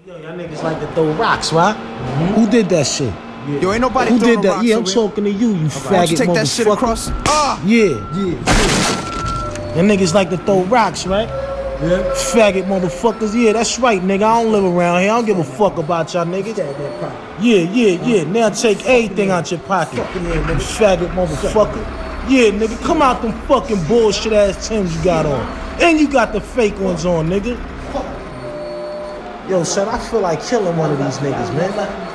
Yo, y'all niggas like to throw rocks, right? Who did that shit? Yeah. Yo, ain't nobody Who throwing did that? rocks. Yeah, I'm talking to you, you faggot Why don't you take motherfucker. that shit across? Yeah. Y'all niggas like to throw rocks, right? Yeah. Faggot motherfuckers. Yeah, that's right, nigga. I don't live around here. I don't give a fuck about y'all niggas. Yeah. Now take everything out your pocket. Faggot motherfucker. Yeah, nigga. Come out them fucking bullshit ass Timbs you got on. And you got the fake ones on, nigga. Yo, son, I feel like killing one of these niggas, man.